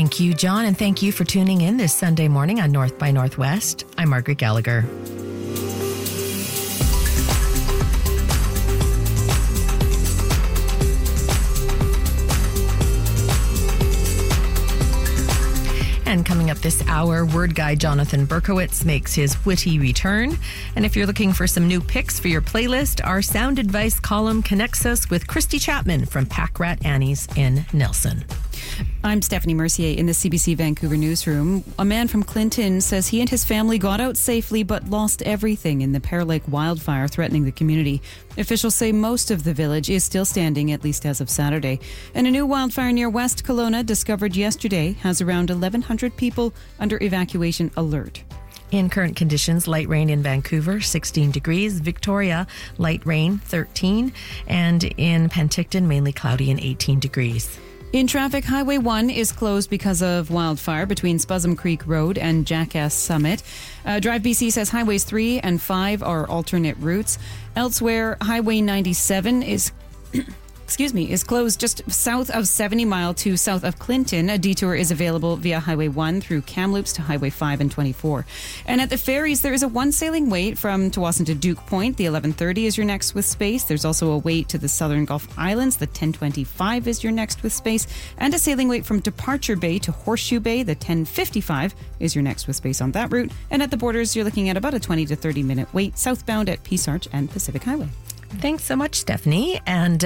Thank you, John, and thank you for tuning in this Sunday morning on North by Northwest. I'm Margaret Gallagher. And coming up this hour, word guy Jonathan Berkowitz makes his witty return. And if you're looking for some new picks for your playlist, our sound advice column connects us with Christy Chapman from Pack Rat Annie's in Nelson. I'm Stephanie Mercier in the CBC Vancouver newsroom. A man from Clinton says he and his family got out safely but lost everything in the Pear Lake wildfire threatening the community. Officials say most of the village is still standing, at least as of Saturday. And a new wildfire near West Kelowna, discovered yesterday, has around 1,100 people under evacuation alert. In current conditions, light rain in Vancouver, 16 degrees. Victoria, light rain, 13. And in Penticton, mainly cloudy and 18 degrees. In traffic, Highway 1 is closed because of wildfire between Spuzzum Creek Road and Jackass Summit. Drive BC says Highways 3 and 5 are alternate routes. Elsewhere, Highway 97 is closed just south of 70 Mile to south of Clinton. A detour is available via Highway 1 through Kamloops to Highway 5 and 24. And at the ferries, there is a one sailing wait from Tsawwassen to Duke Point. The 11:30 is your next with space. There's also a wait to the Southern Gulf Islands. The 10:25 is your next with space. And a sailing wait from Departure Bay to Horseshoe Bay. The 10:55 is your next with space on that route. And at the borders, you're looking at about a 20 to 30 minute wait southbound at Peace Arch and Pacific Highway. Thanks so much, Stephanie. And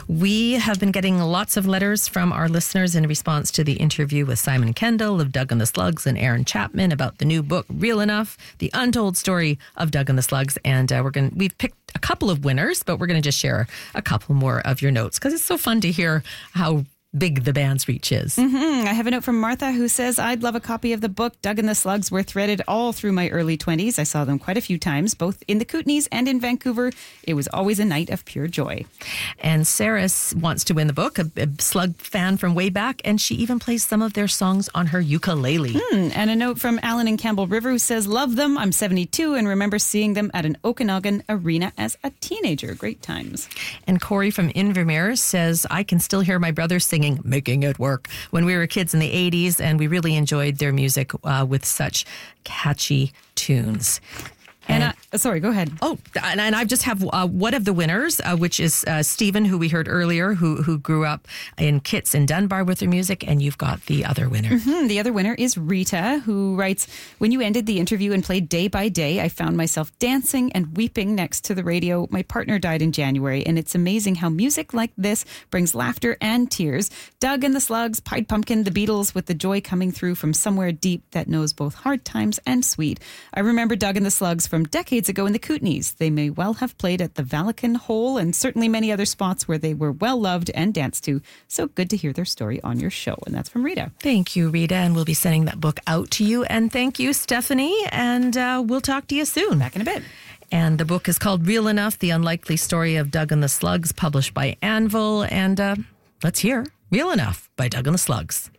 we have been getting lots of letters from our listeners in response to the interview with Simon Kendall of Doug and the Slugs and Aaron Chapman about the new book, Real Enough, The Untold Story of Doug and the Slugs. And we've picked a couple of winners, but we're going to just share a couple more of your notes because it's so fun to hear how big the band's reach is. I have a note from Martha who says, I'd love a copy of the book. Doug and the Slugs were threaded all through my early 20s. I saw them quite a few times, both in the Kootenays and in Vancouver. It was always a night of pure joy. And Sarah wants to win the book, a Slug fan from way back, and she even plays some of their songs on her ukulele. And a note from Alan in Campbell River who says, love them. I'm 72 and remember seeing them at an Okanagan arena as a teenager. Great times. And Corey from Invermere says, I can still hear my brother singing Making It Work when we were kids in the 80s, and we really enjoyed their music with such catchy tunes. And sorry, go ahead. Oh, and I just have one of the winners, which is Stephen, who we heard earlier, who grew up in Kitts and Dunbar with their music, and you've got the other winner. The other winner is Rita, who writes, when you ended the interview and played Day by Day, I found myself dancing and weeping next to the radio. My partner died in January, and it's amazing how music like this brings laughter and tears. Doug and the Slugs, Pied Pumpkin, the Beatles, with the joy coming through from somewhere deep that knows both hard times and sweet. I remember Doug and the Slugs from decades ago in the Kootenays. They may well have played at the Valakin Hole and certainly many other spots where they were well loved and danced to. So good to hear their story on your show. And that's from Rita. Thank you, Rita. And we'll be sending that book out to you. And thank you, Stephanie. And we'll talk to you soon. Back in a bit. And the book is called Real Enough, The Unlikely Story of Doug and the Slugs, published by Anvil. And let's hear Real Enough by Doug and the Slugs.